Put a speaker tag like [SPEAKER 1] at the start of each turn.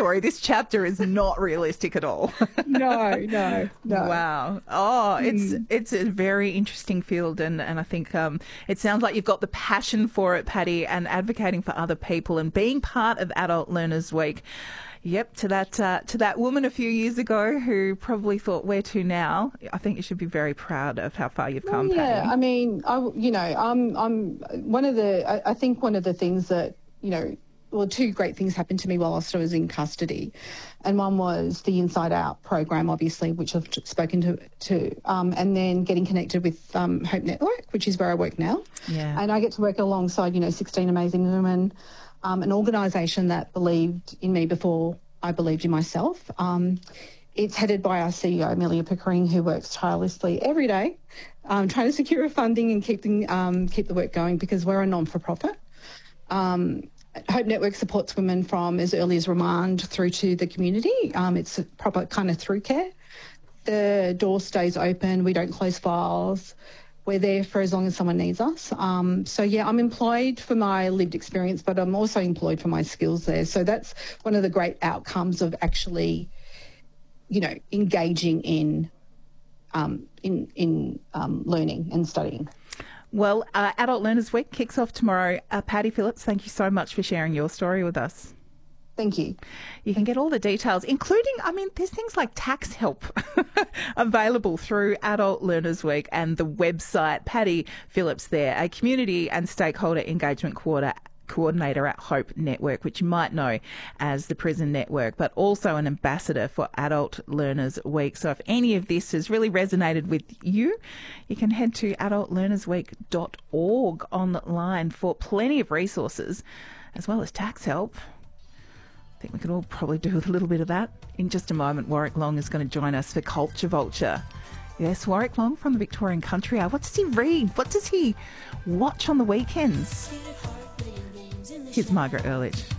[SPEAKER 1] story. This chapter is not realistic at all.
[SPEAKER 2] No.
[SPEAKER 1] Wow. Oh, it's a very interesting field, and I think it sounds like you've got the passion for it, Patty, and advocating for other people and being part of Adult Learners Week. Yep, to that woman a few years ago who probably thought, where to now? I think you should be very proud of how far you've come,
[SPEAKER 2] Yeah,
[SPEAKER 1] Patty.
[SPEAKER 2] I mean, I'm one of the. I think one of the things that two great things happened to me whilst I was in custody, and one was the Inside Out program, obviously, which I've spoken to, and then getting connected with Hope Network, which is where I work now.
[SPEAKER 1] Yeah,
[SPEAKER 2] and I get to work alongside 16 amazing women. An organisation that believed in me before I believed in myself. It's headed by our CEO, Amelia Pickering, who works tirelessly every day, trying to secure funding and keep the work going, because we're a non-for-profit. Hope Network supports women from as early as remand through to the community. It's a proper kind of through care. The door stays open. We don't close files. We're there for as long as someone needs us. I'm employed for my lived experience, but I'm also employed for my skills there. So that's one of the great outcomes of actually, engaging in learning and studying.
[SPEAKER 1] Well, Adult Learners Week kicks off tomorrow. Patty Phillips, thank you so much for sharing your story with us.
[SPEAKER 2] Thank you.
[SPEAKER 1] You can get all the details, including, there's things like tax help available through Adult Learners Week and the website. Patty Phillips there, a community and stakeholder engagement coordinator at Hope Network, which you might know as the Prison Network, but also an ambassador for Adult Learners Week. So if any of this has really resonated with you, you can head to adultlearnersweek.org online for plenty of resources, as well as tax help. I think we could all probably do with a little bit of that. In just a moment, Warwick Long is going to join us for Culture Vulture. Yes, Warwick Long from the Victorian Country Hour. What does he read? What does he watch on the weekends? Here's Margaret Earledge.